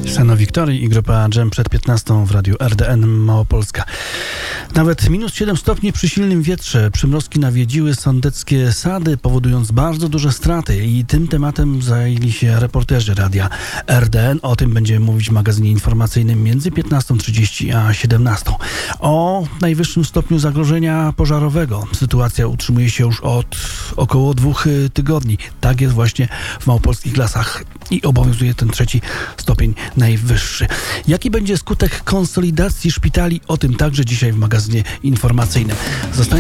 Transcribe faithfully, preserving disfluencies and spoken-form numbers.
Sano Wiktorii i grupa Dżem przed piętnastą w radiu R D N Małopolska. Nawet minus siedem stopni przy silnym wietrze. Przymrozki nawiedziły sądeckie sady, powodując bardzo duże straty i tym tematem zajęli się reporterzy radia R D N. O tym będziemy mówić w magazynie informacyjnym między piętnastą trzydzieści a siedemnastą. O najwyższym stopniu zagrożenia pożarowego. Sytuacja utrzymuje się już od około dwóch tygodni. Tak jest właśnie w małopolskich lasach i obowiązuje ten trzeci stopień najwyższy. Jaki będzie skutek konsolidacji szpitali? O tym także dzisiaj w magazynie informacyjnym. Zostańcie